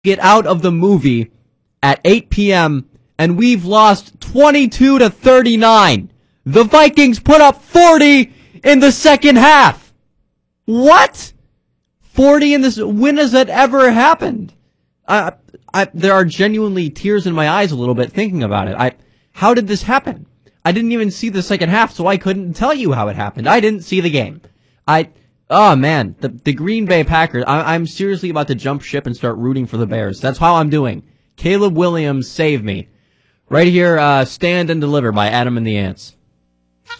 get out of the movie at 8 p.m. and we've lost 22-39. The Vikings put up 40 in the second half. What? 40 in this? When has that ever happened? There are genuinely tears in my eyes a little bit thinking about it. How did this happen? I didn't even see the second half, so I couldn't tell you how it happened. I didn't see the game. Oh man, the Green Bay Packers. I'm seriously about to jump ship and start rooting for the Bears. That's how I'm doing. Caleb Williams, save me. Right here, Stand and Deliver by Adam and the Ants.